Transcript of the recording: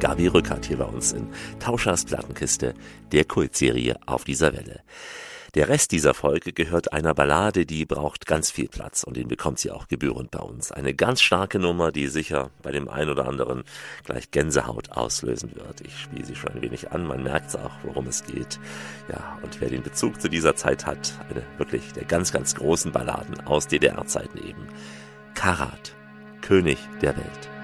Gabi Rückert hier bei uns in Tauschers Plattenkiste, der Kultserie Auf dieser Welle. Der Rest dieser Folge gehört einer Ballade, die braucht ganz viel Platz und den bekommt sie auch gebührend bei uns. Eine ganz starke Nummer, die sicher bei dem einen oder anderen gleich Gänsehaut auslösen wird. Ich spiele sie schon ein wenig an, man merkt es auch, worum es geht. Ja, und wer den Bezug zu dieser Zeit hat, eine wirklich der ganz, ganz großen Balladen aus DDR-Zeiten eben. Karat, König der Welt.